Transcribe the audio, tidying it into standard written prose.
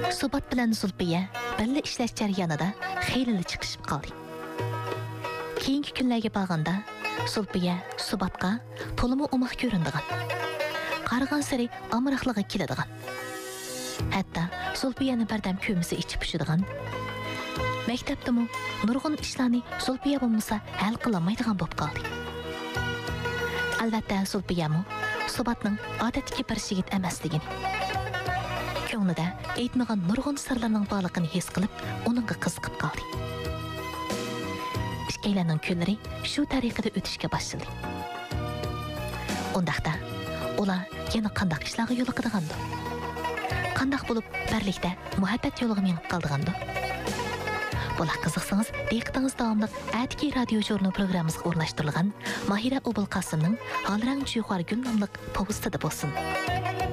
Subat bilan Zulfiya birga ishlash jarayonida xeyli chiqishib qoldi. Keyingi kunlarga borganda Zulfiya Subatga to'liq umoq ko'rindigan. Qaragan sari amroqligiga keladigan. Hatto Zulfiyani bardam ko'misi ichib pishadigan. Maktabdami nurg'un ishlarni Zulfiya bo'lmasa hal qilolmaydigan bo'lib qoldi. Albatta Zulfiyamu Subatning odatdagi bir yigit emasligini, ko'nglida aytmagan nurg'un sirlarning borligini his qilib, uningga qiziqib qoldi. Ikkilarning kunlari shu tariqada o'tishga boshladi. Undaqda ular yana qanday ishlarga yo'liqadigandir? Qanday bo'lib birlikda muhabbat yo'liga menib qoldigandi? Bular qiziqsangiz, diqqatingiz davomli Atki radio jurnal programmasiga o'rnashtirilgan Mahira Obul Qasimning Halrang Chuxar Gul nomli povestida bo'lsin.